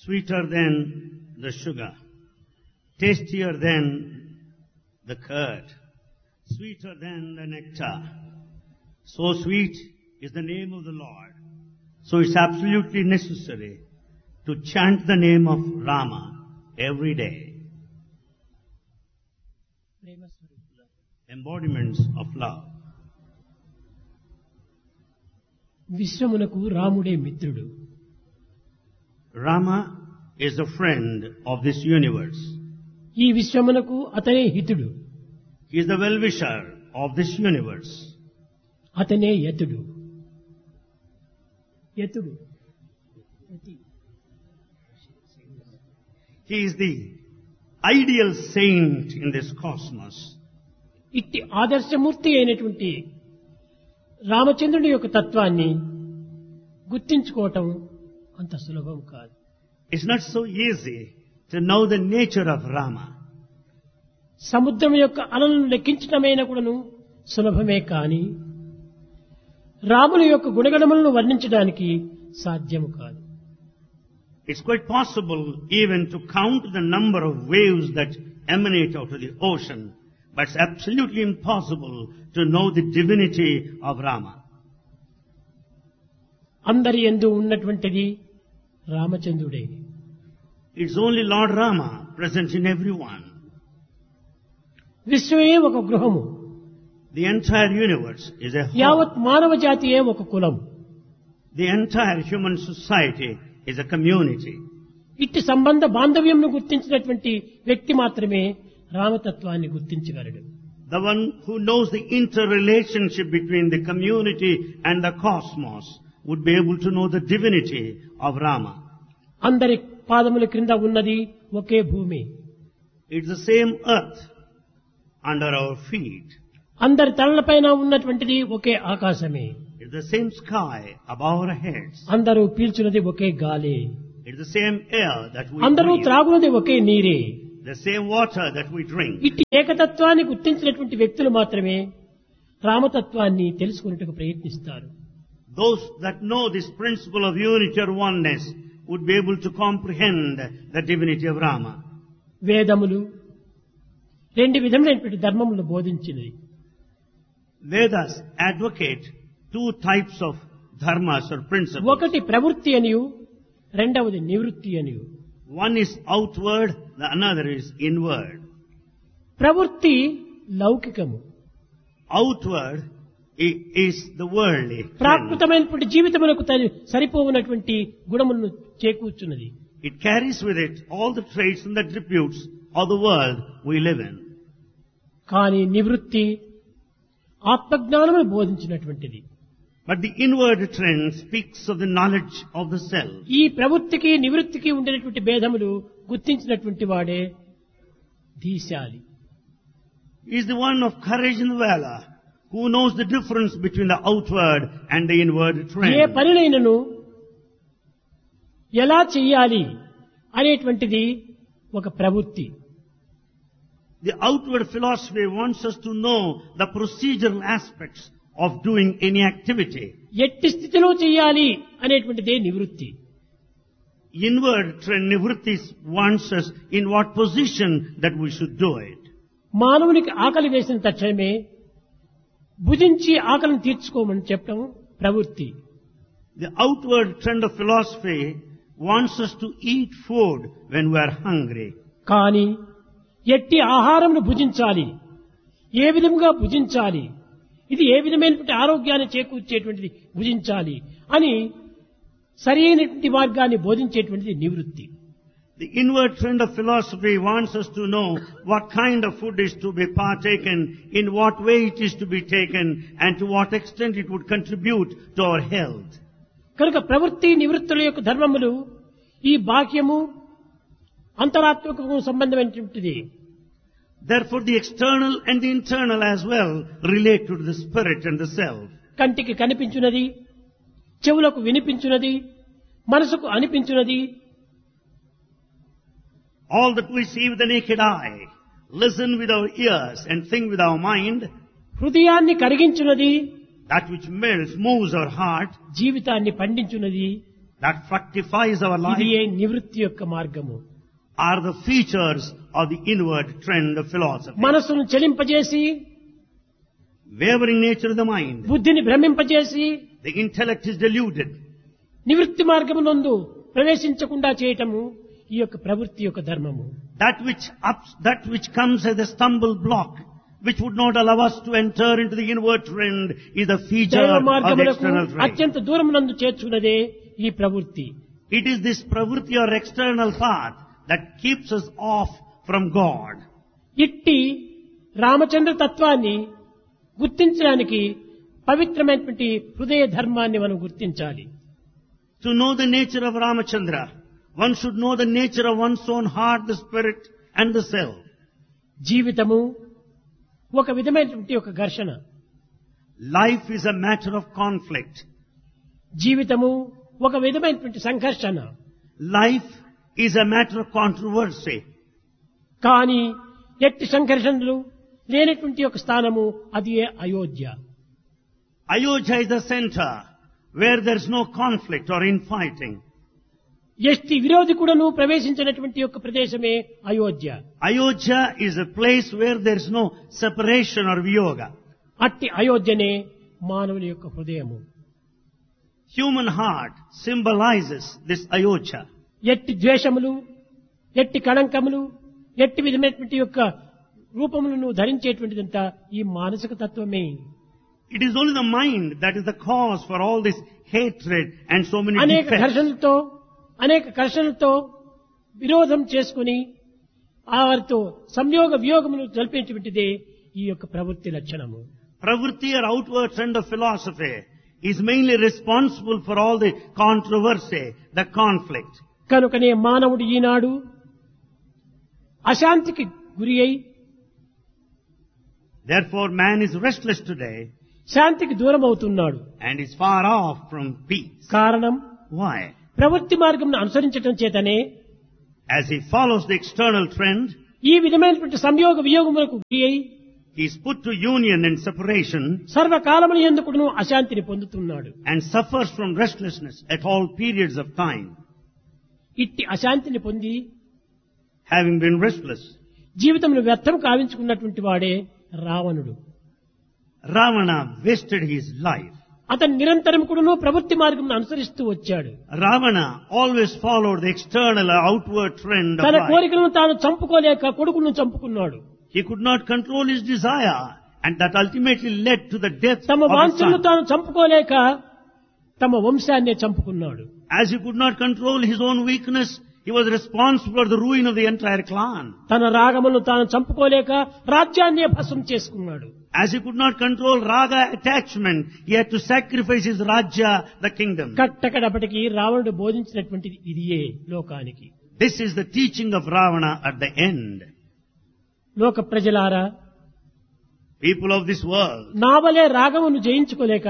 sweeter than the sugar, tastier than the curd, sweeter than the nectar. So sweet is the name of the Lord. So it's absolutely necessary to chant the name of Rama every day. Embodiments of love. విశ్వమునకు రాముడే మిత్రుడు. Rama is a friend of this universe. ఈ విశ్వమునకు అతనే హితుడు. He is the well-wisher of this universe. అతనే యతుడు. యతుడు He is the ideal saint in this cosmos. ఇట్టి ఆదర్శమూర్తి అయినటువంటి రామచంద్రుడి యొక్క తత్వాన్ని గుర్తించుకోవటం అంత సులభం కాదు. It's not so easy to know the nature of Rama. సముద్రం యొక్క అలలను లెక్కించటమైన కూడాను సులభమే కాని రాముని యొక్క గుణగణములను వర్ణించడానికి సాధ్యము కాదు. It's quite possible even to count the number of waves that emanate out of the ocean, but it's absolutely impossible to know the divinity of Rama. అందరి యందు ఉన్నటువంటిది రామచంద్రుడే. It's only Lord Rama present in everyone. విశ్వమే ఒక గృహము. The entire universe is a యావత్ home. మానవ జాతియే ఒక కులం. The entire human society is a community. ఇట్టి సంబంధ బాంధవ్యంను గుర్తించినటువంటి వ్యక్తి మాత్రమే రామతత్వాన్ని గుర్తించగలడు. The one who knows the interrelationship between the community and the cosmos would be able to know the divinity of Rama. అందరి పాదముల క్రింద ఉన్నది ఒకే భూమి. It's the same earth under our feet. అందరి తలలపైన ఉన్నటువంటిది ఒకే ఆకాశమే. It's the same sky above our heads. అందరూ పీల్చున్నది ఒకే గాలి. It's the same air that we అందరూ breathe. త్రాగున్నది ఒకే నీరే. The same water that we drink. ఇట్టి ఏకతత్వాన్ని గుర్తించినటువంటి వ్యక్తులు మాత్రమే రామతత్వాన్ని తెలుసుకున్నట్టుకు ప్రయత్నిస్తారు. Those that know this principle of unity or oneness would be able to comprehend the divinity of Rama. వేదములు రెండు విధములైనటువంటి ధర్మములను బోధించినది. Vedas advocate two types of dharmas or principles. ఒకటి ప్రవృత్తి అనియు రెండవది నివృత్తి అనియు. One is outward, the another is inward. ప్రవృత్తి లౌకికము. Outward is the worldly. ప్రాకృతమైనటువంటి జీవితమునకు సరిపోవునటువంటి గుణములను చేకూర్చున్నది. It carries with it all the traits and the attributes of the world we live in. కానీ నివృత్తి ఆత్మజ్ఞానమును బోధించినటువంటిది. But the inward trend speaks of the knowledge of the self. ఈ ప్రవృత్తికి నివృత్తికి ఉండేటువంటి భేదములు గుర్తించినటువంటి వాడే ధీశాలి. He is the one of courage and valor who knows the difference between the outward and the inward A trend. పనినైనను ఎలా చెయ్యాలి అనేటువంటిది ఒక ప్రవృత్తి. The outward philosophy wants us to know the procedural aspects of doing any activity. ఎట్టి స్థితిలో చెయ్యాలి అనేటువంటిదే నివృత్తి. Inward trend nivrittis wants us in what position that we should do it. మానవునికి ఆకలి వేసిన తక్షణమే భుజించి ఆకలిని తీర్చుకోమని చెప్పడం ప్రవృత్తి. The outward trend of philosophy wants us to eat food when we are hungry. కానీ ఎట్టి ఆహారంను భుజించాలి, ఏ విధంగా భుజించాలి, ఇది ఏ విధమైనటువంటి ఆరోగ్యాన్ని చేకూర్చేటువంటిది భుజించాలి అని సరి అయినటువంటి మార్గాన్ని బోధించేటువంటిది నివృత్తి. The inward trend of philosophy wants us to know what kind of food is to be partaken, in what way it is to be taken, and to what extent it would contribute to our health. కనుక ప్రవృత్తి నివృత్తుల యొక్క ధర్మములు ఈ బాహ్యము అంతరాత్మకము సంబంధమైనటువంటిది. Therefore, the external and the internal as well relate to the spirit and the self. కంటికి కనిపించున్నది, చెవులకు వినిపించున్నది, మనసుకు అనిపించున్నది, All that we see with the naked eye, listen with our ears, and think with our mind, హృదయాన్ని కరిగించున్నది, that which melts, moves our heart, జీవితాన్ని పండించున్నది, that fructifies our ఇది life, నివృత్తి యొక్క మార్గము. are the features of the inward trend of philosophy. మనసును చెలింపజేసి, Wavering nature of the mind. బుద్ధిని భ్రమింపజేసి, The intellect is deluded. నివృత్తి మార్గమునందు ప్రవేశించకుండా చేయటము ఈ యొక్క ప్రవృత్తి యొక్క ధర్మము. That which comes as a stumble block, which would not allow us to enter into the inward trend, is the feature దైవ of the మార్గములకు external trend. అత్యంత దూరమునందు చేర్చుకున్నదే ఈ ప్రవృత్తి. It is this pravrutti or external path that keeps us off from God. ఇట్టి రామచంద్ర తత్వాన్ని గుర్తించడానికి పవిత్రమైనటువంటి హృదయ ధర్మాన్ని మనం గుర్తించాలి. To know the nature of Ramachandra, one should know the nature of one's own heart, the spirit and the self. జీవితము ఒక విధమైనటువంటి ఒక ఘర్షణ. Life is a matter of conflict. జీవితము ఒక విధమైనటువంటి సంఘర్షణ. Life is a matter of controversy. కానీ ఎట్టి సంఘర్షణలు లేనటువంటి ఒక స్థానము అది Ayodhya. Ayodhya is the center where there is no conflict or infighting. ఎట్టి విరోధి కూడాను ప్రవేశించినటువంటి యొక్క ప్రదేశమే Ayodhya. Ayodhya is a place where there is no separation or viyoga. అట్టి అయోధ్యనే మానవుని యొక్క హృదయము. Human heart symbolizes this Ayodhya. ఎట్టి ద్వేషములు, ఎట్టి కళంకములు, ఎట్టి విధమైనటువంటి యొక్క రూపములను ధరించేటువంటిదంతా ఈ మానసిక తత్వమే. It is only the mind that is the cause for all this hatred and so many అనేక defects. ఘర్షణలతో విరోధం చేసుకుని వారితో సంయోగ వియోగములు జరిపేటువంటిదే ఈ యొక్క ప్రవృత్తి లక్షణము. Pravritti or outward trend of philosophy is mainly responsible for all the controversy, the conflict. కనుకనే మానవుడు ఈనాడు అశాంతికి గురి అయి, Therefore man is restless today శాంతికి దూరం అవుతున్నాడు. and is far off from peace. కారణం Why? ప్రవృత్తి మార్గంను అనుసరించడం చేతనే As he follows the external trend, ఈ విధమైనటువంటి సంయోగ వియోగములకు గురి అయి he is put to union and separation సర్వకాలముల యందు కూడాను అశాంతిని పొందుతున్నాడు. and suffers from restlessness at all periods of time. ఇట్టి అశాంతిని పొంది Having been restless, జీవితంలో వ్యర్థం కావించుకున్నటువంటి వాడే రావణుడు. Ravana wasted his life. అతను నిరంతరం కూడాను ప్రవృత్తి మార్గం అనుసరిస్తూ వచ్చాడు. Ravana always followed the external or outward trend of తన life. కోరికలను తాను చంపుకోలేక కొడుకును చంపుకున్నాడు. He could not control his desire, and that ultimately led to the death తమ of his వాంఛలను son. తాను చంపుకోలేక తమ వంశాన్నే చంపుకున్నాడు. As he could not control his own weakness, he was responsible for the ruin of the entire clan. తన రాగములను తాను చంపుకోలేక రాజ్యాన్నే భస్మం చేసుకున్నాడు. As he could not control raga attachment, he had to sacrifice his rajya, the kingdom. కట్టకడపటికి రావణుడు బోధించినటువంటిది ఇదియే లోకానికి. This is the teaching of Ravana at the end. లోక ప్రజలారా, People of this world, నా వలే రాగమును జయించుకోలేక,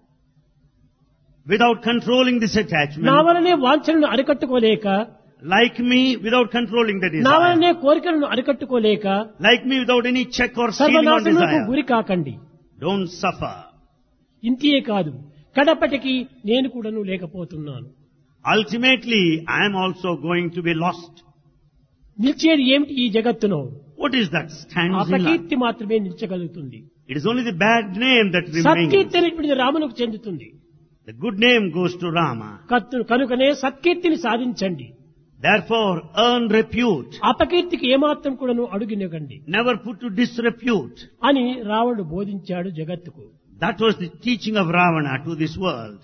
without controlling this నా attachment, వలనే వాంఛలను అరికట్టుకోలేక, like me, without controlling the నా desire, వలనే కోరికలను అరికట్టుకోలేక like me, without any check or ceiling on సర్వనాశనకు desire, గురి కాకండి. don't suffer. ఇంతే కాదు, కడపటికి నేను కూడాను లేకపోతున్నాను. Ultimately, I am also going to be lost. నిలిచేది ఏమిటి ఈ జగత్తులో? What is that stands in life? అపకీర్తి మాత్రమే నిలిచగలుగుతుంది. It is only the bad name that సత్కీర్తి remains. అనేటువంటిది రామునికి చెందుతుంది. The good name goes to Rama. కనుకనే సత్కీర్తిని సాధించండి. Therefore, earn repute. అపకీర్తికి ఏమాత్రం కూడాను అడుగునివ్వండి Never put to disrepute. అని రావణుడు బోధించాడు జగత్తుకు. That was the teaching of Ravana to this world.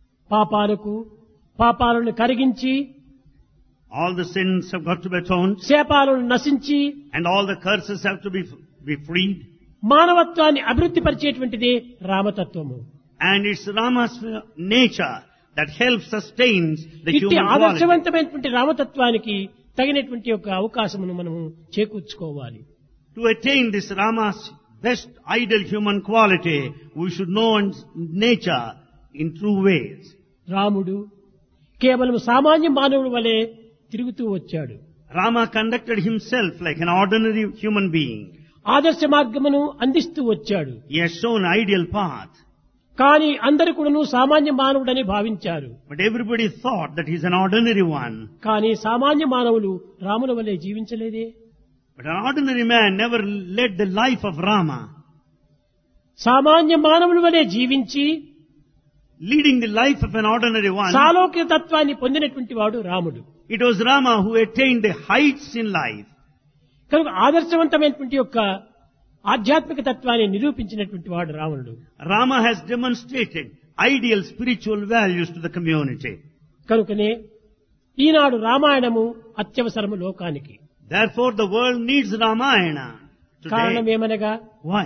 పాపాలను కరిగించి, All the sins have got to be atoned, శాపాలను నశించి, and all the curses have to be freed. మానవత్వాన్ని అభివృద్ధి పరిచేటువంటిదే రామతత్వము. And it's Rama's nature that helps sustains the ఇట్టి human quality. ఆదర్శవంతమైనటువంటి రామతత్వానికి తగినటువంటి ఒక అవకాశమును మనము చేకూర్చుకోవాలి. To attain this Rama's best ideal human quality, we should know nature in true ways. రాముడు కేవలం సామాన్య మానవుడి వలె తిరుగుతూ వచ్చాడు. Rama conducted himself like an ordinary human being. ఆదర్శ మార్గమును అందిస్తూ వచ్చాడు. He has shown ideal path. కానీ అందరు కూడాను సామాన్య మానవుడని భావించారు. But everybody thought that he's an ordinary one. కానీ సామాన్య మానవులు రాముల వలె జీవించలేదే. But an ordinary man never led the life of Rama. సామాన్య మానవుల వలె జీవించి Leading the life of an ordinary one, సాలోక్య తత్వాన్ని పొందినటువంటి వాడు రాముడు. it was Rama who attained the heights in life. కనుక ఆదర్శవంతమైనటువంటి యొక్క ఆధ్యాత్మిక తత్వాన్ని నిరూపించినటువంటి వాడు రావణుడు. Rama has demonstrated ideal spiritual values to the community. కనుకనే ఈనాడు రామాయణము అత్యవసరము లోకానికి. Therefore the world needs Ramayana కారణం today. ఏమనగా Why?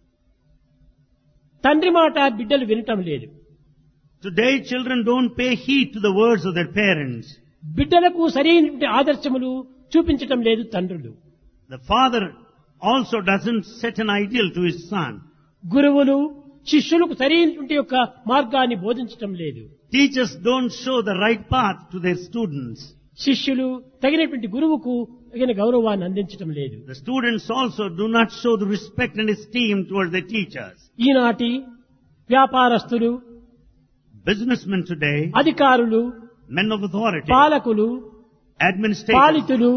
తండ్రి మాట బిడ్డలు వినటం లేదు. Today children don't pay heed to the words of their parents. బిడ్డలకు సరైనటువంటి ఆదర్శములు చూపించటం లేదు తండ్రులు. The father also doesn't set an ideal to his son. గురువులు శిష్యులకు సరైనటువంటి యొక్క మార్గాన్ని బోధించటం లేదు. Teachers don't show the right path to their students. శిష్యులు తగినటువంటి గురువుకు తగిన గౌరవాన్ని అందించటం లేదు. The students also do not show the respect and esteem towards their teachers. ఈనాటి వ్యాపారస్తులు, Businessmen today, అధికారులు, men of authority, పాలకులు, administrators, పాలితులు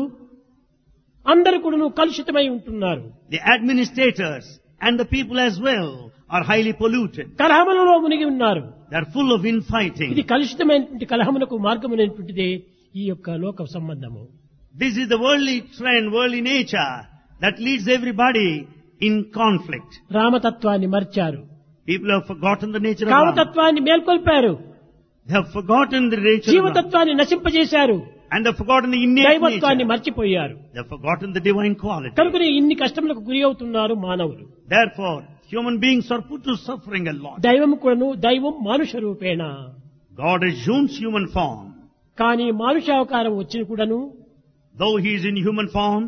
అందరూ కూడా కలుషితమై ఉంటున్నారు. the administrators and the people as well are highly polluted. కలహములలో మునిగి ఉన్నారు. They are full of ఇది infighting. కలుషితమైనటువంటి కలహమునకు మార్గమైనటువంటిదే ఈ యొక్క లోక సంబంధము. This is the worldly trend, worldly nature that leads everybody in conflict. రామతత్వాన్ని మర్చారు. People have forgotten the nature of Rama. కామతత్వాన్ని మేల్కొల్పారు. They have forgotten the nature of Rama. జీవతత్వాన్ని నశింపజేశారు. And they have forgotten the innate దైవత్వాన్ని nature. మర్చిపోయారు. They have forgotten the divine quality. కనుకనే ఇన్ని కష్టములకు గురి అవుతున్నారు మానవులు. Therefore, human beings are put to suffering a lot. దైవం కూడాను దైవం మానుష రూపేణ. God assumes human form. కానీ మానుషావతారం వచ్చిన కూడాను Though he is in human form,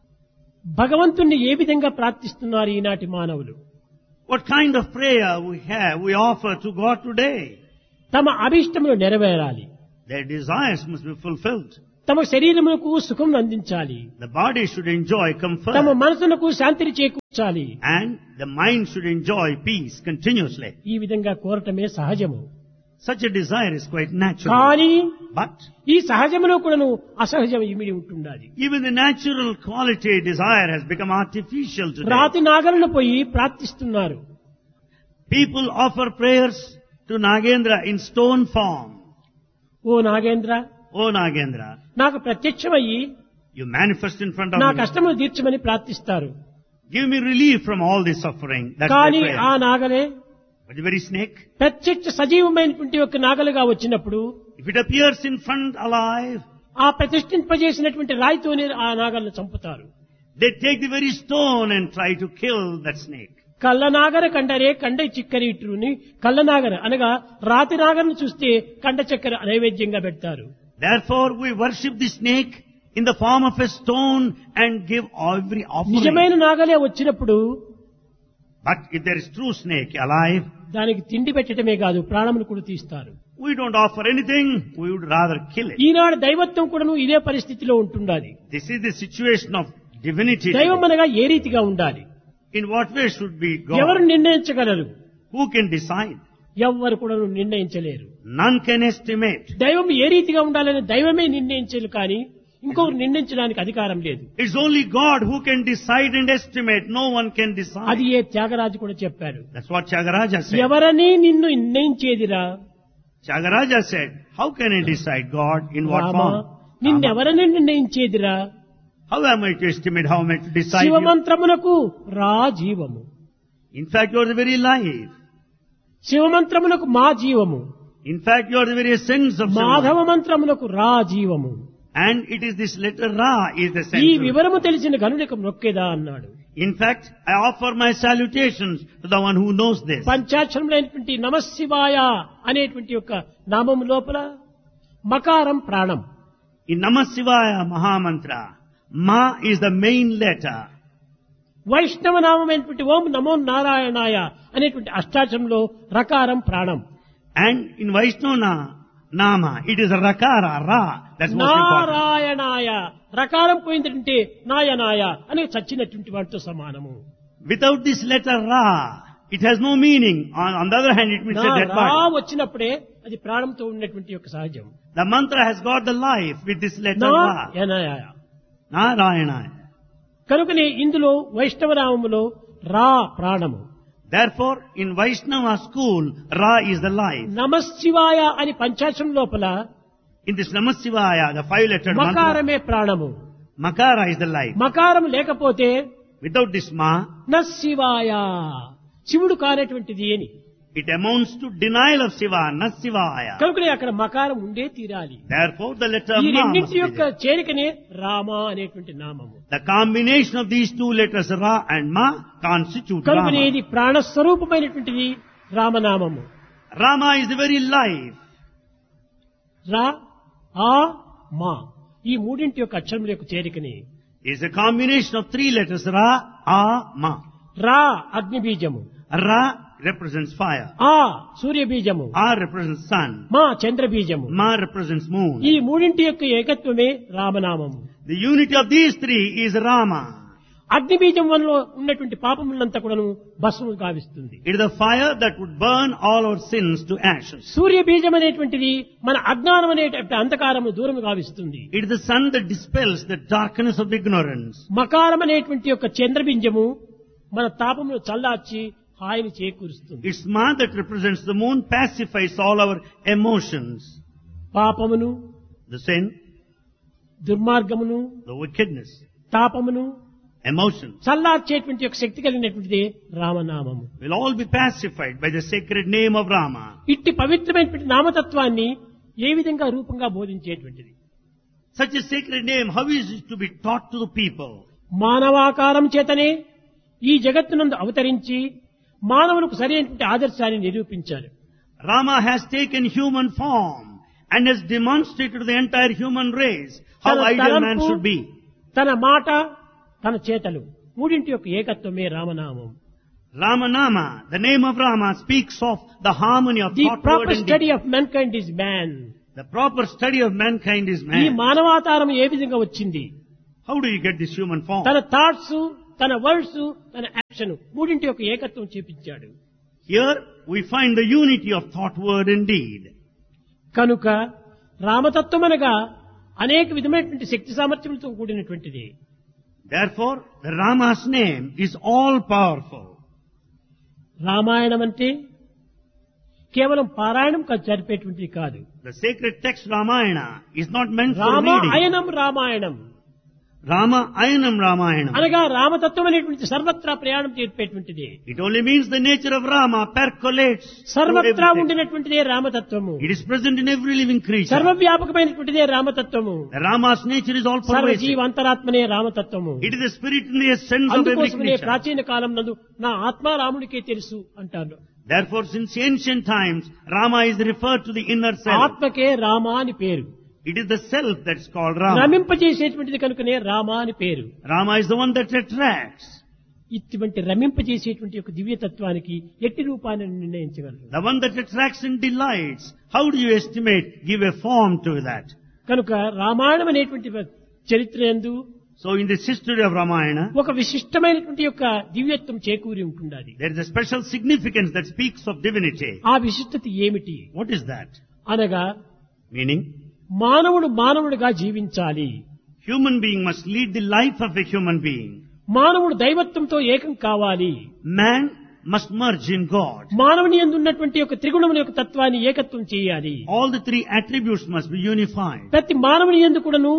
భగవంతుణ్ణి ఏ విధంగా ప్రార్థిస్తున్నారు ఈనాటి మానవులు? what kind of prayer we offer to God today? తమ అభిష్టములు నెరవేరాలి. Their desires must be fulfilled. తమ శరీరములకు సుఖం అందించాలి. The body should enjoy comfort. తమ మనసులకు శాంతిని చేకూర్చాలి. And the mind should enjoy peace continuously. ఈ విధంగా కోరటమే సహజము. Such a desire is quite natural. కానీ But ఈ సహజములో కూడాను అసహజం ఇమిడి ఉంటుండాలి. even the natural quality desire has become artificial today. రాతి నాగలను పోయి ప్రార్థిస్తున్నారు. People offer prayers to Nagendra in stone form. Oh Nagendra, Oh Nagendra, నాకు ప్రత్యక్షమయ్యి you manifest in front of నా me. కష్టములు తీర్చమని ప్రార్థిస్తారు. Give me relief from all this suffering. That's కానీ their ఆ prayer. నాగలే But the very snake, ప్రత్యక్ష సజీవమైనటువంటి ఒక నాగలుగా వచ్చినప్పుడు if it appears in front alive, ఆ ప్రతిష్ఠింపజేసినటువంటి రాయితోనే ఆ నాగలను చంపుతారు. they take the very stone and try to kill that snake. కళ్ళనాగర కండరే కండ చిక్కరి ఇట్టుని కళ్ళనాగర అనగా రాతి నాగరను చూస్తే కండ చక్కెర నైవేద్యంగా పెడతారు. Therefore we worship the snake in the form of a stone and give every offering. నిజమైన నాగలే వచ్చినప్పుడు But if there is true snake alive, దానికి తిండి పెట్టడమే కాదు ప్రాణములు కూడా తీస్తారు. we don't offer anything, we would rather kill it. ఈనాడు దైవత్వం కూడాను ఇదే పరిస్థితిలో ఉంటుండాలి. This is the situation of divinity. దైవం అనగా ఏ రీతిగా ఉండాలి? In what way should be ఎవరు God? నిర్ణయించగలరు? Who can decide? ఎవ్వరు కూడా నిర్ణయించలేరు. None can estimate. దైవం ఏ రీతిగా ఉండాలని దైవమే నిర్ణయించరు కానీ ఇంకొకరు నిర్ణయించడానికి అధికారం లేదు. It's only God who can decide and estimate. No one can decide. అది ఏ త్యాగరాజు కూడా చెప్పాడు. That's what Tyagaraja said. ఎవరని నిన్ను నిర్ణయించేదిరా? Tyagaraja said, how can I decide God in what Rama, form? నిన్నెవరని నిర్ణయించేదిరా? How am I to estimate? How am I to decide? You? శివమంత్రమునకు రా జీవము. In fact, you are the very life. శివమంత్రమునకు మా జీవము. In fact, you are the very essence of Madhava Shiva. మంత్రమునకు రా జీవము. And it is this letter Ra is the ఈ central. వివరము తెలిసిన గనుడికి మొక్కేదా అన్నాడు. In fact, I offer my salutations to the one who knows this. పంచాక్షరములైనటువంటి నమశివాయ అనేటువంటి యొక్క నామము లోపల మకారం ప్రాణం. In Namah Shivaya Mahamantra, Ma is the main letter. వైష్ణవ నామమైనటువంటి ఓం నమో నారాయణాయ అనేటువంటి అష్టాక్షరంలో రకారం ప్రాణం. And in Vaishnava Nama, it is a Rakara, Ra. That's most important. నారాయణాయ రకారం పోయిందంటే నాయనాయ అని చచ్చినటువంటి వాటితో సమానము. Without this letter Ra, it has no meaning. On the other hand, it means a dead రా body. వచ్చినప్పుడే అది ప్రాణంతో ఉన్నటువంటి యొక్క సహజం. The mantra has got the life with this letter నా Ra. యనయ. Narayana. కనుకనే ఇందులో వైష్ణవ నామములో రా ప్రాణము, Therefore, in Vaishnava school, Ra is the life. నమశివాయ అని పంచాక్షరం లోపల In this Namasivaya, the 5-lettered mantra, మకారమే ప్రాణము. Makara is the life. మకారం లేకపోతే Without this Ma, నశివాయ, శివుడు కానటువంటిది అని. it amounts to denial of Shiva, Nasivaya. కనుకనే అక్కడ మకారం ఉండే తీరాలి. Therefore, the letter ఈ Ma must రెండింటి be యొక్క there. చేరికనే రామ అనేటువంటి నామము. The combination of these 2 letters, Ra and Ma, constitute కనుకనే Rama. ఇది ప్రాణస్వరూపమైనటువంటిది రామనామము. Rama is the very life. రా ఆ మా, ఈ మూడింటి యొక్క అక్షరముల యొక్క చేరికని. Is a combination of 3 letters, Ra, A, Ma. రా అగ్ని బీజము, Ra represents fire. ఆ సూర్య బీజము, A represents sun. మా చంద్ర బీజము. Ma represents moon. ఈ మూడింటి యొక్క ఏకత్వమే రామనామము. The unity of these 3 is Rama. అగ్ని బీజం వల్ల ఉన్నటువంటి పాపములంతా కూడాను భస్మము గావిస్తుంది. It is the fire that would burn all our sins to ashes. సూర్య బీజం అనేటువంటిది మన అజ్ఞానం అనేటువంటి అంధకారము దూరం గావిస్తుంది. It is the sun that dispels the darkness of ignorance. మకారం అనేటువంటి యొక్క చంద్రబింజము మన తాపమును చల్లార్చి హాయిని చేకూరుస్తుంది. It's Ma that represents the moon, pacifies all our emotions. పాపమును, The sin, దుర్మార్గమును, the wickedness, తాపమును emotions చల్లార్చేటువంటి యొక్క శక్తి కలిగినటువంటిది రామనామము. will all be pacified by the sacred name of Rama. ఇట్టి పవిత్రమైనటువంటి నామతత్వాన్ని ఏ విధంగా రూపంగా బోధించేటువంటిది? Such a sacred name, how is it to be taught to the people? మానవాకారం చేతనే ఈ జగత్తునందు అవతరించి మానవులకు సరైనటువంటి ఆదర్శాన్ని నిరూపించారు. Rama has taken human form and has demonstrated to the entire human race how తన ideal man తలంపు, should be. తన మాట, తన చేతలు మూడింటి యొక్క ఏకత్వమే రామనామం. Ramanama, the name of Rama, speaks of the harmony of the thought, word proper and study deed. Of mankind is man. The proper study of mankind is ఈ man. మానవాతారం ఏ విధంగా వచ్చింది? How do you get this human form? తన thoughts, తన words, తన action మూడింటి యొక్క ఏకత్వం చూపించాడు. Here we find the unity of thought, word and deed. కనుక రామతత్వం అనగా అనేక విధమైనటువంటి శక్తి సామర్థ్యములతో కూడినటువంటిది. Therefore, the Rama's name is all powerful. Ramayanam అంటే కేవలం పారాయణం జరిపేటువంటిది కాదు. The sacred text Ramayana is not meant for reading. Ramayanam Ramayanam Rama Ayanam Ramayana. అనగా రామతత్వం అనేటువంటి సర్వత్రా ప్రయాణం చేపేటువంటిది. It only means the nature of Rama percolates through సర్వత్రా everything. ఉండినటువంటిదే రామతత్వము. It is present in every living creature. సర్వవ్యాపకమైనటువంటిదే రామతత్వము. The Rama's nature is all pervasive. సర్వజీవ అంతరాత్మనే రామతత్వము. It is the spirit in the essence of every అందుకోసమే creature. ప్రాచీన కాలం నందు నా ఆత్మ రాముడికే తెలుసు అంటారు. Therefore, since ancient times, Rama is referred to the inner self. ఆత్మకే Rama అని పేరు. It is the self that's called Rama. రమింపజేసేటువంటిది కనుకనే రామ అని పేరు. Rama is the one that attracts. ఇటువంటి రమింపజేసేటువంటి యొక్క దివ్యతత్వానికి ఎట్టి రూపాన్ని నిర్ణయించగలరు? The one that attracts and delights. How do you estimate, give a form to that? కనుక రామాయణం అనేటువంటి చరిత్ర యందు So in this history of Ramayana, ఒక విశిష్టమైనటువంటి యొక్క దివ్యత్వం చేకూరి ఉంటున్నది. there is a special significance that speaks of divinity. ఆ విశిష్టత ఏమిటి What is that? అనగా Meaning, మానవుడు మానవుడిగా జీవించాలి. human being must lead the life of a human being. మానవుడు దైవత్వంతో ఏకం కావాలి. Man must merge in God. మానవుని యందు ఉన్నటువంటి యొక్క త్రిగుణముల యొక్క తత్వాన్ని ఏకత్వం చేయాలి. All the 3 attributes must be unified. ప్రతి మానవుని యందు కూడాను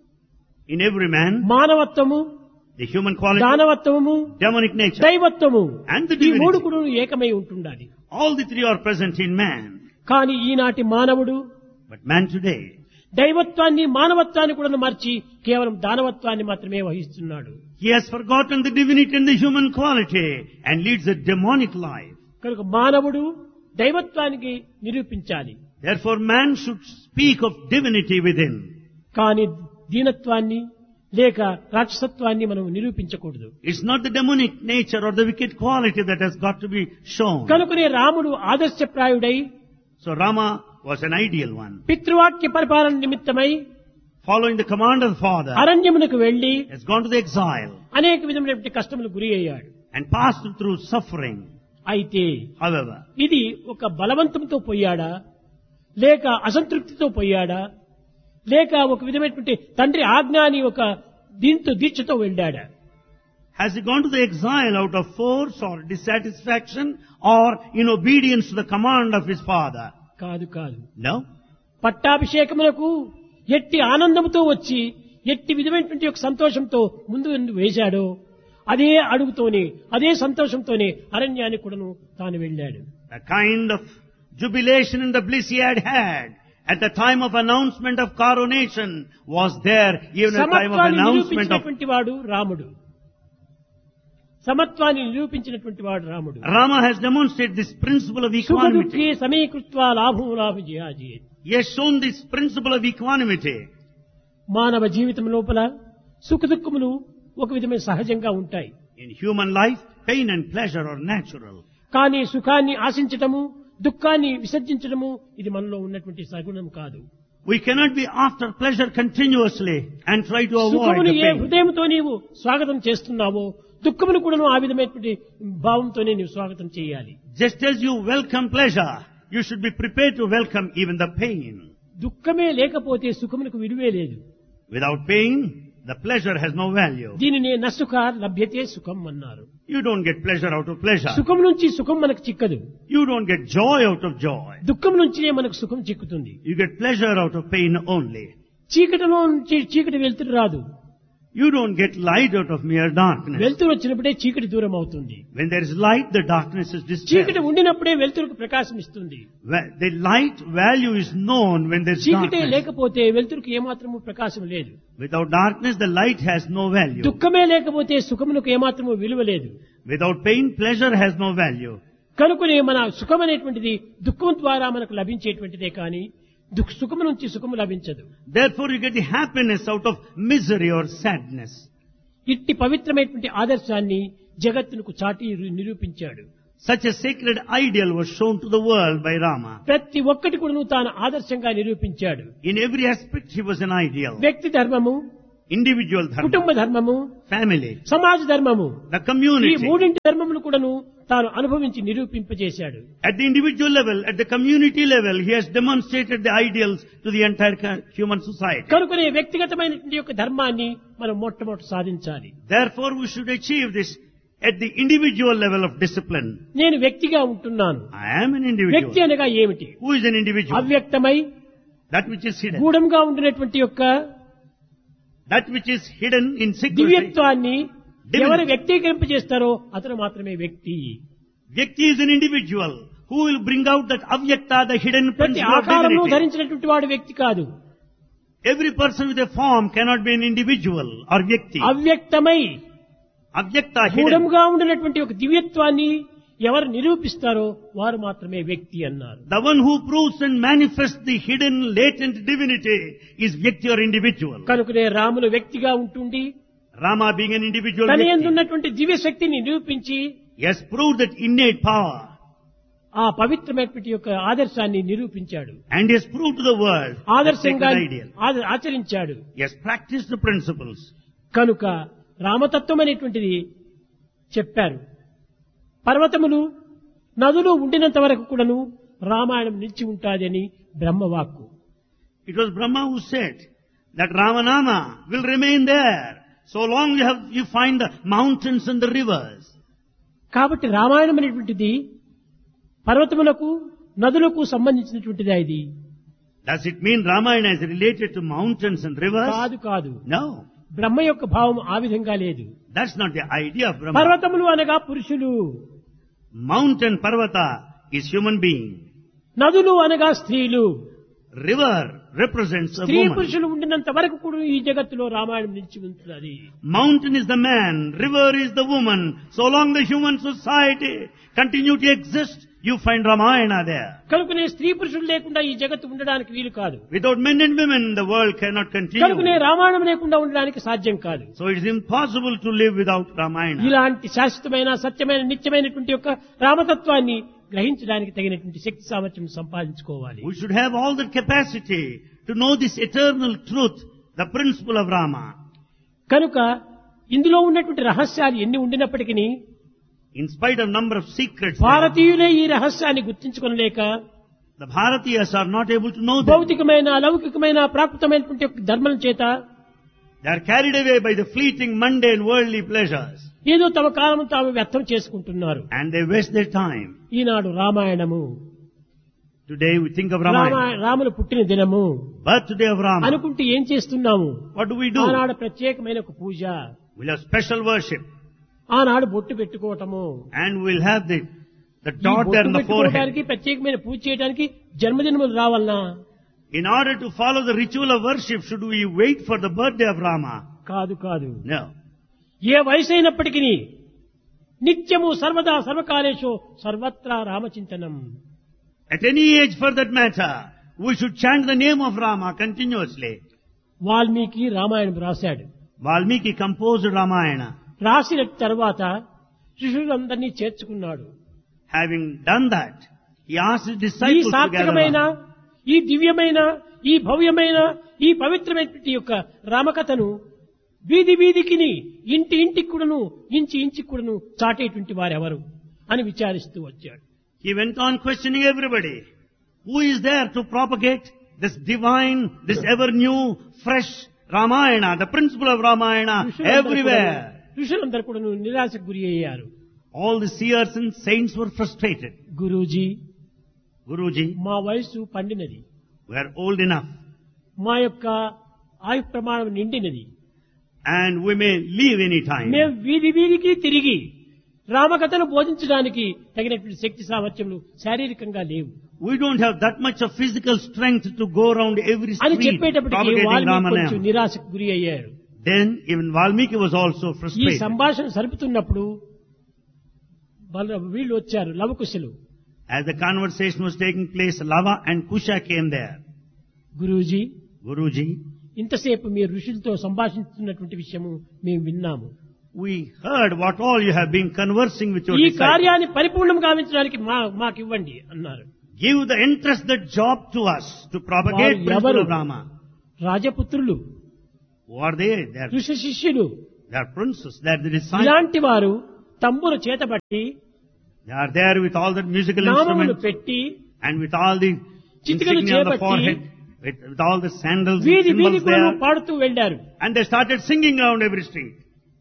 In every man, మానవత్వము, the human quality, దానవత్వము, demonic nature, దైవత్వము and the ఈ మూడు divinity. కూడా ఏకమై ఉంటుండాలి. All the 3 are present in man. కానీ ఈనాటి మానవుడు But man today, దైవత్వాన్ని మానవత్వాన్ని కూడా మర్చి కేవలం దానవత్వాన్ని మాత్రమే వహిస్తున్నాడు. he has forgotten the divinity and the human quality and leads a demonic life. కనుక మానవుడు దైవత్వానికి నిరూపించాలి. Therefore, man should speak of divinity within. కానీ దీనత్వాన్ని లేక రాక్షసత్వాన్ని మనం నిరూపించకూడదు. It's not the demonic nature or the wicked quality that has got to be shown. కనుకనే రాముడు ఆదర్శప్రాయుడై So Rama was an ideal one. పితృవాక్య పరిపాలన నిమిత్తమై Following the command of the father, అరణ్యమునకు వెళ్లి has gone to the exile అనేక విధమైనటువంటి కష్టములు గురి అయ్యాడు. and passed through suffering. అయితే However, ఇది ఒక బలవంతంతో పోయాడా, లేక అసంతృప్తితో పోయాడా, లేక ఒక విధమైనటువంటి తండ్రి ఆజ్ఞ అని ఒక దీంతో దీక్షతో వెళ్ళాడా? has he gone to the exile out of force or dissatisfaction or in obedience to the command of his father? కాదు కాదు. No. పట్టాభిషేకములకు ఎట్టి ఆనందంతో వచ్చి ఎట్టి విధమైనటువంటి ఒక సంతోషంతో ముందు వేశాడో అదే అడుగుతోనే అదే సంతోషంతోనే అరణ్యానికి కూడాను తాను వెళ్ళాడు. The kind of jubilation and the bliss he had at the time of announcement of coronation was there even at the time of సమత్వాన్ని announcement of... నిరూపించినటువంటి వాడు రాముడు. సమత్వాన్ని నిరూపించినటువంటి వాడు రాముడు. Rama has demonstrated this principle of equanimity. సుఖదుఃఖే సమీకృత్వా లాభం లాభజయాజే. He has shown this principle of equanimity. మానవ జీవితం లోపల సుఖదుఖములు ఒక విధమైన సహజంగా ఉంటాయి. In human life, pain and pleasure are natural. కానీ సుఖాన్ని ఆశించటము, దుఃఖాన్ని విసర్జించడము ఇది మనలో ఉన్నటువంటి సగుణం కాదు. We cannot be after pleasure continuously and try to avoid సుఖమును the ఏ pain. హృదయంతో నీవు స్వాగతం చేస్తున్నావో దుఃఖమును కూడా ఆ విధమైనటువంటి భావంతోనే నీవు స్వాగతం చేయాలి. Just as you welcome pleasure, you should be prepared to welcome even the pain. దుఃఖమే లేకపోతే సుఖమునకు విలువే లేదు. Without pain, the pleasure has no value. దీనినే నసుఖ లభ్యతే సుఖం అన్నారు. You don't get pleasure out of pleasure. సుఖం నుంచి సుఖం మనకు చిక్కదు. You don't get joy out of joy. దుఃఖం నుంచినే మనకు సుఖం చిక్కుతుంది. You get pleasure out of pain only. చీకటిలో నుంచి చీకటి వెలుతురు రాదు. You don't get light out of mere darkness. వెలుతురు వచ్చినప్పుడే చీకటి దూరం అవుతుంది. When there is light, the darkness is dispelled. చీకటి ఉండినప్పుడే వెలుతురుకు ప్రకాశం ఇస్తుంది. The light value is known when there is చీకటే darkness. లేకపోతే వెలుతురుకు ఏమాత్రము ప్రకాశం లేదు. Without darkness, the light has no value. దుఃఖమే లేకపోతే సుఖమునకు ఏమాత్రము విలువ లేదు. Without pain, pleasure has no value. కనుకనే మన సుఖం అనేటువంటిది దుఃఖం ద్వారా మనకు లభించేటువంటిదే కానీ సుఖము నుంచి సుఖము లభించదు. Therefore, you get the happiness out of misery or sadness. ఇట్టి పవిత్రమైనటువంటి ఆదర్శాన్ని జగత్తునకు చాటి నిరూపించాడు. Such a sacred ideal was shown to the world by Rama. ప్రతి ఒక్కటి కూడా తాను ఆదర్శంగా నిరూపించాడు. In every aspect, he was an ideal. వ్యక్తి ధర్మము, Individual dharma, కుటుంబ ధర్మము, family, సమాజ ధర్మము, the ఈ community. మూడింటి ధర్మములు కూడాను తాను అనుభవించి నిరూపింపజేశాడు. At the individual level, at the community level, he has demonstrated the ideals to the entire human society. కనుకనే వ్యక్తిగతమైనటువంటి యొక్క ధర్మాన్ని మనం మొట్టమొదటి సాధించాలి. Therefore, we should achieve this at the individual level of discipline. నేను వ్యక్తిగా ఉంటున్నాను. I am an individual. వ్యక్తి అనగా ఏమిటి? Who is an individual? అవ్యక్తమై That which is hidden. గూఢంగా ఉండినటువంటి యొక్క That which is hidden in secrecy. దివ్యత్వాన్ని Divinity. ఎవరు వ్యక్తీకరింపజేస్తారో అతను మాత్రమే వ్యక్తి. Vyakti is an individual who will bring out that avyakta, the hidden ప్రతి principle of ఆకారము divinity. ధరించినటువంటి వాడు వ్యక్తి కాదు. Every person with a form cannot be an individual or vyakti. అవ్యక్తమై Avyakta, hidden. గూఢంగా ఉండినటువంటి ఒక దివ్యత్వాన్ని ఎవరు నిరూపిస్తారో వారు మాత్రమే వ్యక్తి అన్నారు. The one who proves and manifests the hidden, latent divinity is vyakti or individual. కనుకనే రాములు వ్యక్తిగా ఉంటుండి Rama being an individual తన యందు vyakti, ఉన్నటువంటి దివ్య శక్తిని నిరూపించి he has proved that innate power ఆ పవిత్రమైనటువంటి యొక్క ఆదర్శాన్ని నిరూపించాడు. and he has proved to the world the ఆదర్శంగా sacred ideal. ఆచరించాడు. He has practiced the principles. కనుక రామతత్వం అనేటువంటిది చెప్పారు. పర్వతములు నదులు ఉండినంత వరకు కూడాను రామాయణం నిలిచి ఉంటాదని బ్రహ్మవాక్కు. It was Brahma who said that Ramanama will remain there so long you find the mountains and the rivers. కాబట్టి రామాయణం అనేటువంటిది పర్వతములకు నదులకు సంబంధించినటువంటిది. ఇది Does it mean Ramayana is related to mountains and rivers? కాదు కాదు. No, బ్రహ్మ యొక్క భావం ఆ విధంగా లేదు. that's not the idea of Brahma. పర్వతములు అనగా పురుషులు, Mountain Parvata is human being. నదులు అనగా స్త్రీలు. River represents a స్త్రీ woman. పురుషులు ఉండినంత వరకు కూడా ఈ జగత్తులో రామాయణం నిలిచి ఉంటుంది. Mountain is the man, river is the woman. So long the human society continue to exist, you find Ramayana there. కనుకనే స్త్రీ పురుషులు లేకుండా ఈ జగత్తు ఉండడానికి వీలు కాదు. Without men and women, the world cannot కనుకనే continue. రామాయణం లేకుండా ఉండడానికి సాధ్యం కాదు. So it is impossible to live without Ramayana. ఇలాంటి శాశ్వతమైన సత్యమైన నిత్యమైనటువంటి యొక్క రామతత్వాన్ని గ్రహించడానికి తగినటువంటి శక్తి సామర్థ్యం సంపాదించుకోవాలి. We should have all the capacity to know this eternal truth, the principle of Rama. కనుక ఇందులో ఉన్నటువంటి రహస్యాలు ఎన్ని ఉండినప్పటికీ In spite of number of secrets, భారతీయులే ఈ రహస్యాన్ని గుర్తించుకొనలేక the Bharatiyas are not able to know them. భౌతికమైన లౌకికమైన ప్రాకృతమైనటువంటి ధర్మం చేత They are carried away by the fleeting, mundane, worldly pleasures. ఏదో తమ కాలం తాము వ్యర్థం చేసుకుంటున్నారు. And they waste their time. Eenadu Ramayanamu, Today we think of Ramayana. Ramulu పుట్టిన దినము Birthday of Rama. అనుకుంటే ఏం చేస్తున్నాము? What do we do? ఆనాడు ప్రత్యేకమైన ఒక పూజ, We'll have special worship. ఆనాడు బొట్టు పెట్టుకోవటము, And we'll have the ఈ dot there బొట్టు in the forehead. పెట్టుకోవడానికి ప్రత్యేకమైన పూజ చేయడానికి జన్మదినములు రావాలనా? In order to follow the ritual of worship, should we wait for the birthday of Rama? కాదు కాదు. No. ఏ వయసు అయినప్పటికీ నిత్యము సర్వదా సర్వకాలేషు సర్వత్రా రామచింతనం. At any age for that matter, we should chant the name of Rama continuously. Valmiki Ramayanam రాశాడు. Valmiki composed Ramayana. రాసిన తర్వాత శిష్యులందరినీ చేర్చుకున్నాడు. Having done that, he asked his ఈ disciples to సాత్వికమైన, gather. ఈ దివ్యమైన, ఈ భవ్యమైన, ఈ పవిత్రమైనటువంటి యొక్క రామకథను వీధి వీధికిని, ఇంటి ఇంటికి కూడాను, ఇంచి ఇంటికి కూడాను చాటేటువంటి వారెవరు అని విచారిస్తూ వచ్చాడు. He went on questioning everybody. Who is there to propagate this divine, this ever new, fresh Ramayana, the principle of Ramayana everywhere? ఋషులందరూ కూడాను నిరాశకు గురి అయ్యారు. All the seers and saints were frustrated. Guruji, Guruji, మా వయసు పండినది, we are old enough మా యొక్క ఆయు ప్రమాణం నిండినది, and we may leave any time. మేము వీధి వీధికి తిరిగి రామకథను బోధించడానికి తగినటువంటి శక్తి సామర్థ్యములు శారీరకంగా లేవు We don't have that much of physical strength to go around every అని street చెప్పేటప్పటికి propagating వాల్మీకి కొంచెం Ramayana. నిరాశకు గురి అయ్యారు. Then even Valmiki was also ఈ frustrated. సంభాషణ సరుపుతున్నప్పుడు వీళ్ళు వచ్చారు, లవకుశులు. As the conversation was taking place, Lava and Kusha came there. Guruji, Guruji, ఇంతసేపు మీరు ఋషులతో సంభాషిస్తున్నటువంటి విషయము మేము విన్నాము. we heard what all you have been conversing with your ఈ disciples. కార్యాన్ని పరిపూర్ణం గావించడానికి మాకు ఇవ్వండి అన్నారు. Give the entrusted job to us to propagate వారు principle ఎవరు? of Rama. రాజపుత్రులు, Who are they? They ఋషి శిష్యులు. are princes. They are the disciples. ఇలాంటి వారు తంబుర చేతబట్టి They are there with all the musical నామములు instruments పెట్టి and with all the చిటికలు insignia on the చేపట్టి forehead, with all the sandals and వీధి వీధి symbols కూడా there. పాడుతూ వెళ్లారు. And they started singing around every street.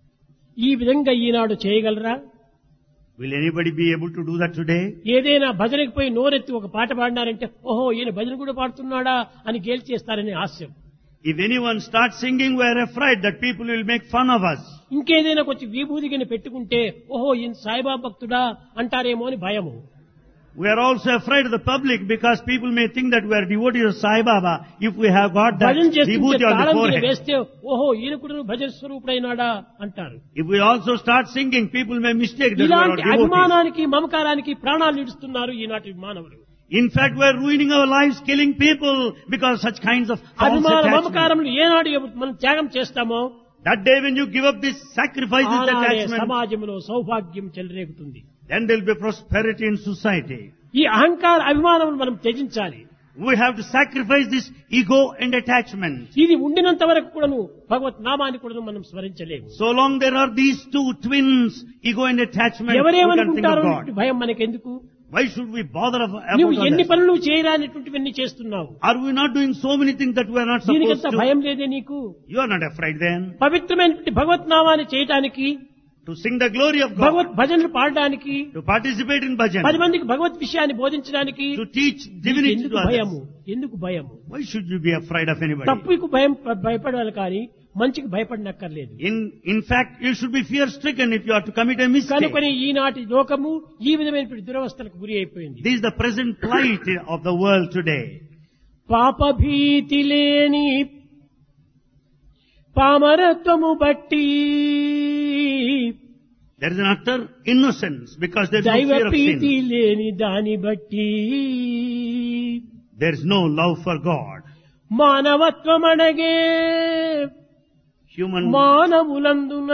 ఈ విధంగా ఈనాడు చేయగలరా? Will anybody be able to do that today? ఏదైనా భజనకి పోయి నోరెత్తి ఒక పాట పాడినారంటే ఓహో ఈయన భజన కూడా పాడుతున్నాడా అని గేల్చేస్తారనే హాస్యం. If anyone starts singing, we are afraid that people will make fun of us. ఇంకేదైనా కొంచెం విభూతిని పెట్టుకుంటే ఓహో ఈయన సాయిబాబా భక్తుడా అంటారేమో అని భయము. We are also afraid of the public because people may think that we are devotees of Sai Baba if we have got that భజన చేస్తుంటే vibhuti on the తాళం forehead. వేస్తే ఓహో ఈయన కూడా భజన స్వరూపుడైనాడా అంటారు. If we also start singing, people may mistake that we are ఇలాంటి devotees. అభిమానానికి మమకారానికి ప్రాణాలు ఇడుస్తున్నారు ఈనాటి మానవులు. In fact, we are ruining our lives, killing people because such kinds of false అభిమాన attachment. మమకారములు ఏనాడు మనం త్యాగం చేస్తామో That day when you give up this sacrifice, this ఆనాడే attachment, సమాజంలో సౌభాగ్యం చెలరేగుతుంది. then there will be prosperity in society. ఈ అహంకార అభిమానములు మనం త్యజించాలి. We have to sacrifice this ego and attachment. ఇది ఉండినంత వరకు కూడాను భగవత్ నామాన్ని కూడా మనం స్మరించలేము. So long there are these two twins, ego and attachment, we can think ఎవరేమనుకుంటారో of అనే God. భయం మనకెందుకు? Why should we bother about నువ్వు ఎన్ని others? పనులు చేయరానిటువంటివన్నీ చేస్తున్నావు. Are we not doing so many things that we are not supposed దీనికంత to? భయం లేదే నీకు? You are not afraid then పవిత్రమైనటువంటి భగవత్ నామాన్ని చేయటానికి, to sing the glory of God, భగవత్ భజనలు పాడడానికి, to participate in 10 bhajan, మందికి భగవత్ విషయాన్ని బోధించడానికి to teach divinity ఎందుకు to భయము? others. ఎందుకు భయము? Why should you be afraid of anybody? తప్పుకు భయపడాలి కానీ మంచికి భయపడనక్కర్లేదు. In fact, you should be fear-stricken if you are to commit a mistake. కనుకొని ఈనాటి లోకము ఈ విధమైనటువంటి దురవస్థలకు గురి అయిపోయింది. This is the present plight of the world today. పాప భీతి లేని పామరత్వము బట్టి There is an utter innocence because there is no దైవ fear of ప్రీతి sin. లేని దాని బట్టి There is no love for God. మానవత్వం అడగే Human మానవులందున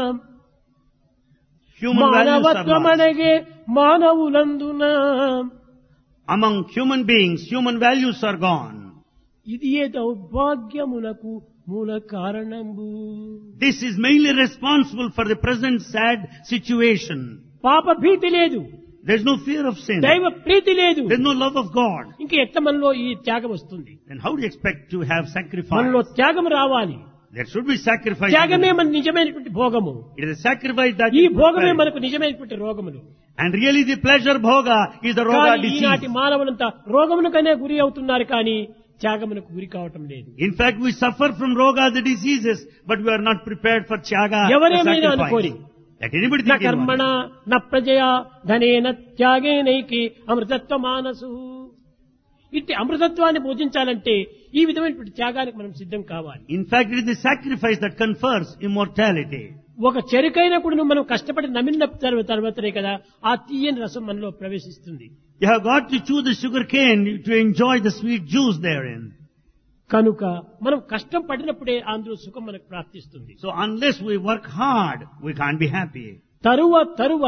values are మానవత్వం lost. అడగే మానవులందున Among human beings, human values are gone. ఇది ఏ దౌర్భాగ్యమునకు మూల కారణంబు. This is mainly responsible for the present sad situation. పాప భీతి లేదు, There's no fear of sin. దైవ ప్రీతి లేదు. There's no love of God. ఇంక ఎట్లా మనలో ఈ త్యాగం వస్తుంది? Then how do you expect to have sacrifice? మనలో త్యాగం రావాలి. There should be sacrifice. త్యాగమే మన నిజమైనటువంటి భోగము. It is a sacrifice that ఈ you భోగమే prepare. మనకు నిజమైనటువంటి రోగములు. And really the pleasure bhoga is the roga కానీ ఈనాటి disease. మానవులంతా రోగమునకనే గురి అవుతున్నారు కానీ త్యాగమునకు గురి కావటం లేదు. In fact, we suffer from roga, the diseases, but we are not prepared for tyaga, the ఎవరేమైనా sacrifice. అనుకోని. Let anybody న think కర్మణ anyone. న ప్రజయా ధనేన త్యాగేనైకి అమృతత్వ మానసు. ఇట్టి అమృతత్వాన్ని బోధించాలంటే ఈ విధమైనటువంటి త్యాగానికి మనం సిద్ధం కావాలి. In fact, it is the sacrifice that confers immortality. ఒక చెరుకైనా కూడా మనం కష్టపడి నమిలిన తర్వాతనే కదా ఆ తీయని రసం మనలో ప్రవేశిస్తుంది. You have got to chew the sugar cane to enjoy the sweet juice therein. కనుక మనం కష్టం పడినప్పుడే అందులో సుఖం మనకు ప్రాప్తిస్తుంది. So unless we work hard, we can't be happy. తరువ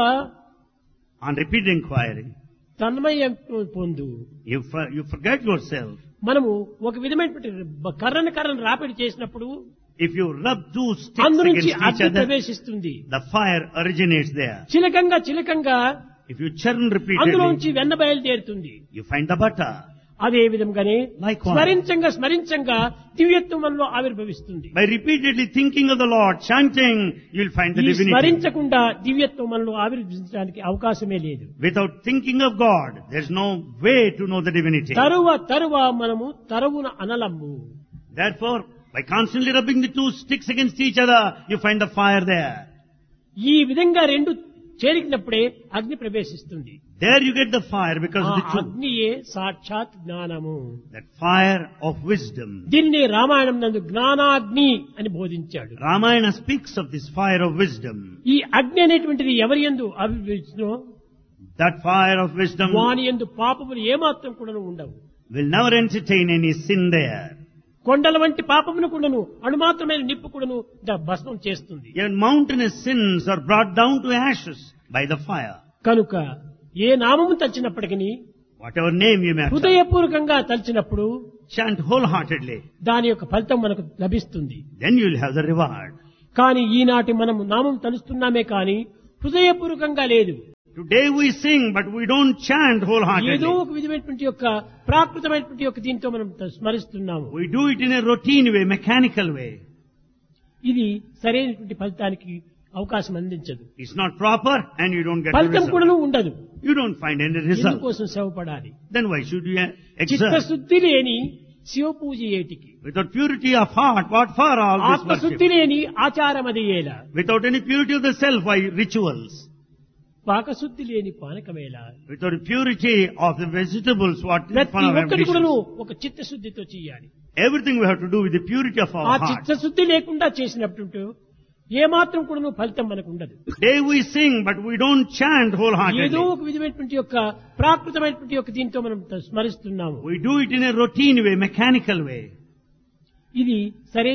On repeated inquiry, తన్మయం పొందు. you forget yourself. మనము ఒక విధమైనటువంటి కర్రను రాపిడి చేసినప్పుడు If you rub two sticks అందు నుంచి against each అగ్ని other, ప్రవేశిస్తుంది. the fire originates there. చిలకంగా If you churn అందులో repeatedly, నుంచి వెన్న బయలుదేరుతుంది. you find the butter. అదే విధంగానే Likewise. స్మరించంగా దివ్యత్వం మనలో ఆవిర్భవిస్తుంది. By repeatedly thinking of the Lord, chanting, you'll find the ఈ divinity. స్మరించకుండా దివ్యత్వం మనలో ఆవిర్భవించడానికి అవకాశమే లేదు. Without thinking of God, there's no way to know the divinity. తరువ మనము తరువున అనలము. Therefore, by constantly rubbing the two sticks against each other, you find the fire there. ఈ విధంగా రెండు చేరికినప్పుడే అగ్ని ప్రవేశిస్తుంది. There you get the fire because ఆ of the two. అగ్నియే సాక్షాత్ జ్ఞానము. That fire of wisdom. దీనిని రామాయణం నందు జ్ఞానాగ్ని అని బోధించాడు. Ramayana speaks of this fire of wisdom. ఈ అగ్ని అనేటువంటిది ఎవరి యందు అభివృద్ధిలో That fire of wisdom వాని యందు పాపములు ఏమాత్రం కూడా ఉండవు. will never entertain any sin there. కొండల వంటి పాపమును కూడాను అణుమాత్రమైన నిప్పు కూడాను భస్మం చేస్తుంది. Even mountainous sins are brought down to ashes by the fire. కనుక ఏ నామము తలిచినప్పటికీ Whatever name you may have, హృదయపూర్వకంగా తలిచినప్పుడు chant wholeheartedly. దాని యొక్క ఫలితం మనకు లభిస్తుంది. Then you will have the reward. కానీ ఈనాటి మనం నామం తలుస్తున్నామే కానీ హృదయపూర్వకంగా లేదు. Today we sing, but we don't chant ఏదో wholeheartedly. ఒక విధమైనటువంటి యొక్క ప్రాకృతమైనటువంటి యొక్క దీంతో మనం స్మరిస్తున్నాము. We do it in a routine way, mechanical way. ఇది సరైనటువంటి ఫలితానికి అవకాశం అందించదు. It's not proper and you don't get the ఫలితం కూడా result. ఉండదు. You don't find any result. ఎందుకోసం శ్రమపడాలి? Then why should you exert? చిత్తశుద్ధి లేని శివ పూజ ఏటికి, Without purity of heart, what for all this ఆత్మశుద్ధి worship? లేని ఆచారం అది ఏలా, Without any purity of the self, why rituals? పాకశుద్ధి లేని పానకమేలా. Without purity of the vegetables, what is ప్రతి fun of ఒక్కటి కూడా ambitions? ఒక చిత్తశుద్ధితో చేయాలి. Everything we have to do with the purity of ఆ our heart. చిత్తశుద్ధి లేకుండా చేసినప్పుడు ఏమాత్రం కూడా ఫలితం మనకు ఉండదు. Today we sing, but we don't chant ఏదో wholeheartedly. ఒక విధమైనటువంటి యొక్క ప్రాకృతమైనటువంటి యొక్క దీంతో మనం స్మరిస్తున్నాము. We do it in a routine way, mechanical way. ఇది సరైన